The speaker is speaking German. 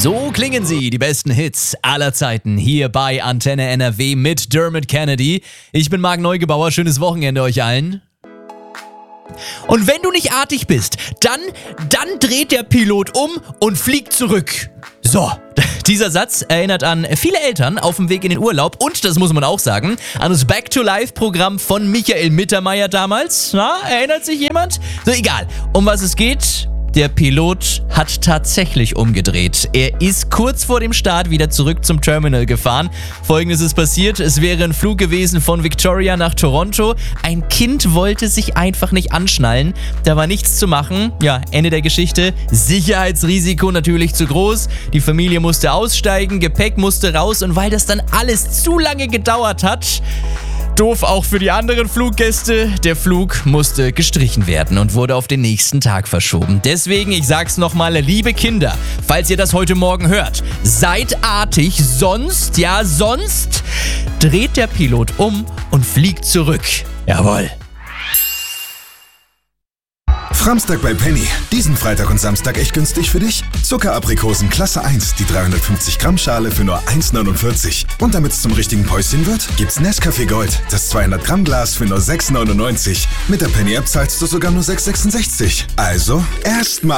So klingen sie, die besten Hits aller Zeiten, hier bei Antenne NRW mit Dermot Kennedy. Ich bin Marc Neugebauer, schönes Wochenende euch allen. Und wenn du nicht artig bist, dann dreht der Pilot um und fliegt zurück. So, dieser Satz erinnert an viele Eltern auf dem Weg in den Urlaub und, das muss man auch sagen, an das Back-to-Life-Programm von Michael Mittermeier damals. Na, erinnert sich jemand? So, egal, um was es geht. Der Pilot hat tatsächlich umgedreht. Er ist kurz vor dem Start wieder zurück zum Terminal gefahren. Folgendes ist passiert: Es wäre ein Flug gewesen von Victoria nach Toronto. Ein Kind wollte sich einfach nicht anschnallen. Da war nichts zu machen. Ja, Ende der Geschichte. Sicherheitsrisiko natürlich zu groß. Die Familie musste aussteigen, Gepäck musste raus. Und weil das dann alles zu lange gedauert hat, doof auch für die anderen Fluggäste, der Flug musste gestrichen werden und wurde auf den nächsten Tag verschoben. Deswegen, ich sag's nochmal, liebe Kinder, falls ihr das heute Morgen hört, seid artig, sonst dreht der Pilot um und fliegt zurück. Jawohl. Framstag bei Penny. Diesen Freitag und Samstag echt günstig für dich. Zuckeraprikosen Klasse 1, die 350 Gramm Schale für nur 1,49. Und damit es zum richtigen Päuschen wird, gibt's Nescafé Gold, das 200 Gramm Glas für nur 6,99. Mit der Penny App zahlst du sogar nur 6,66. Also erstmal